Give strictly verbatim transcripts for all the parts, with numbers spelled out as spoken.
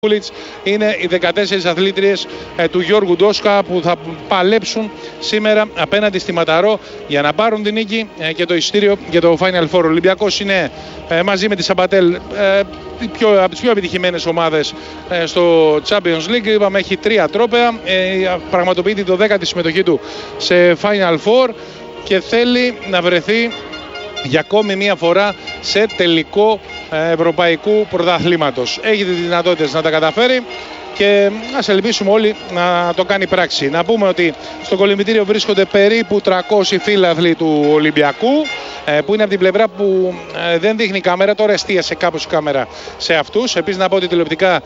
Είναι οι δεκατέσσερις αθλήτριες ε, του Γιώργου Ντόσκα που θα παλέψουν σήμερα απέναντι στη Ματαρό για να πάρουν την νίκη ε, και το εισιτήριο για το Final Four. Ο Ολυμπιακός είναι ε, μαζί με τη Σαμπατέλ ε, πιο, από τις πιο επιτυχημένες ομάδες ε, στο Champions League. Είπαμε έχει τρία τρόπαια, ε, πραγματοποιείται το δέκατη συμμετοχή του σε Final Four και θέλει να βρεθεί για ακόμη μία φορά σε τελικό ευρωπαϊκού πρωταθλήματος. Έχει τις δυνατότητες να τα καταφέρει και ας ελπίσουμε όλοι να το κάνει πράξη. Να πούμε ότι στο κολυμβητήριο βρίσκονται περίπου τριακόσιοι φίλαθλοι του Ολυμπιακού, που είναι από την πλευρά που δεν δείχνει η κάμερα, τώρα εστίασε κάπως η κάμερα σε αυτούς. Επίσης να πω ότι τηλεοπτικά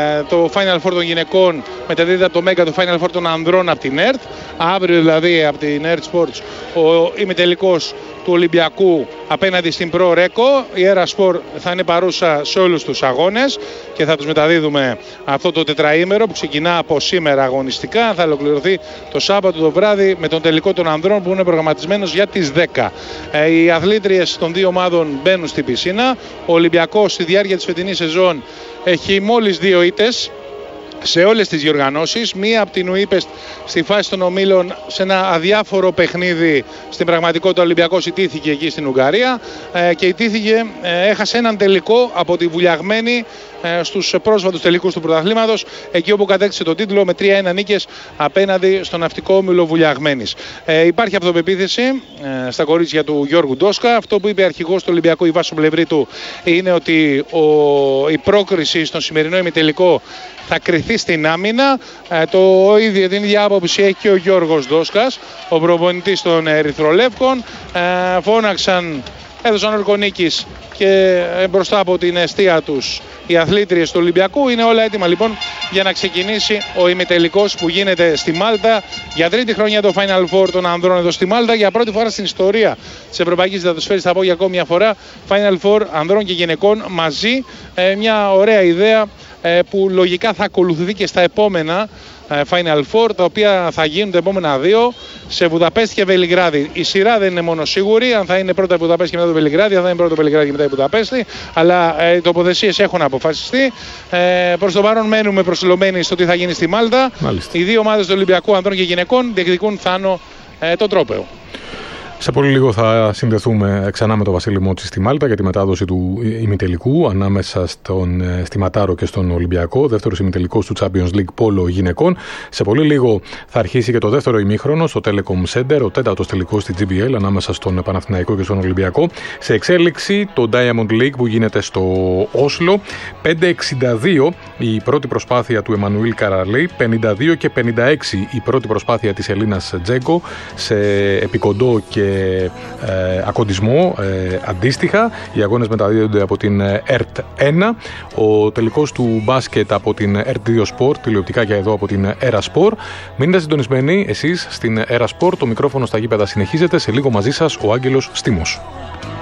το Final Four των γυναικών μεταδίδεται από το Μέγκα, το Final Four των ανδρών από την ΕΡΤ. Αύριο δηλαδή από την ΕΡΤ Sports ο ημιτελικός του Ολυμπιακού απέναντι στην Pro Reco. Η Era Sport θα είναι παρούσα σε όλους τους αγώνες και θα τους μεταδίδουμε αυτό το τετραήμερο που ξεκινά από σήμερα αγωνιστικά. Θα ολοκληρωθεί το Σάββατο το βράδυ με τον τελικό των ανδρών που είναι προγραμματισμένος για τις δέκα. Οι αθλήτριες των δύο ομάδων μπαίνουν στην πισίνα. Ο Ολυμπιακός στη διάρκεια της φετινής σεζόν έχει μόλις δύο ήττες σε όλες τις διοργανώσεις. Μία από την Ουίπεστ στη φάση των ομίλων σε ένα αδιάφορο παιχνίδι. Στην πραγματικότητα ο Ολυμπιακός ιτήθηκε εκεί στην Ουγγαρία ε, και ιτήθηκε, ε, έχασε έναν τελικό από τη Βουλιαγμένη ε, στους πρόσφατους τελικούς του πρωταθλήματος, εκεί όπου κατέκτησε το τίτλο με τρία ένα νίκες απέναντι στο ναυτικό όμιλο Βουλιαγμένης. Ε, υπάρχει αυτοπεποίθηση ε, στα κορίτσια του Γιώργου Ντόσκα. Αυτό που είπε αρχηγός του Ολυμπιακού η Βάσο Πλευρίτου είναι ότι ο, η πρόκριση στον σημερινό ημιτελικό θα κριθεί στην άμυνα. Ε, το ίδιο, την ίδια άποψη έχει και ο Γιώργος Ντόσκας, ο προπονητής των Ερυθρολεύκων. Ε, φώναξαν, έδωσαν ορκονίκης και ε, μπροστά από την εστία τους οι αθλήτριες του Ολυμπιακού. Είναι όλα έτοιμα λοιπόν για να ξεκινήσει ο ημιτελικός που γίνεται στη Μάλτα. Για τρίτη χρονιά το Final Four των ανδρών εδώ στη Μάλτα. Για πρώτη φορά στην ιστορία της Ευρωπαϊκής Υδατοσφαίρης, θα πω για ακόμη μια φορά, Final Four ανδρών και γυναικών μαζί. Ε, μια ωραία ιδέα ε, που λογικά θα ακολουθηθεί και στα επόμενα ε, Final Four, τα οποία θα γίνουν τα επόμενα δύο σε Βουδαπέστη και Βελιγράδι. Η σειρά δεν είναι μόνο σίγουρη, αν θα είναι πρώτα η Βουδαπέστη και μετά το Βελιγράδι, αν θα είναι πρώτα το Βελιγράδι και μετά η Βουδαπέστη, αλλά ε, οι τοποθεσίες έχουν αποφασιστεί. Ε, προς το παρόν μένουμε προσιλωμένοι στο τι θα γίνει στη Μάλτα. Μάλιστα. Οι δύο ομάδες του Ολυμπιακού ανδρών και γυναικών διεκδικούν θάνο ε, το τρόπαιο. Σε πολύ λίγο θα συνδεθούμε ξανά με τον Βασίλη Μότση στη Μάλτα για τη μετάδοση του ημιτελικού ανάμεσα στον, στη Ματάρο και στον Ολυμπιακό, δεύτερος ημιτελικός του Champions League Πόλο γυναικών. Σε πολύ λίγο θα αρχίσει και το δεύτερο ημίχρονο στο Telecom Center, ο τέταρτος τελικός στη τζι μπι ελ ανάμεσα στον Παναθηναϊκό και στον Ολυμπιακό. Σε εξέλιξη το Diamond League που γίνεται στο Όσλο, πέντε εξήντα δύο η πρώτη προσπάθεια του Εμμανουήλ Καραλή, πενήντα δύο και πενήντα έξι η πρώτη προσπάθεια της Ελίνας Τζέγκο σε επικοντό και Ε, ακοντισμό ε, αντίστοιχα. Οι αγώνες μεταδίδονται από την ΕΡΤ ένα, ο τελικός του μπάσκετ από την ΕΡΤ δύο Sport, τηλεοπτικά και εδώ από την Era Sport. Μείνετε συντονισμένοι εσείς στην Era Sport, το μικρόφωνο στα γήπεδα συνεχίζεται. Σε λίγο μαζί σας ο Άγγελος Στήμος.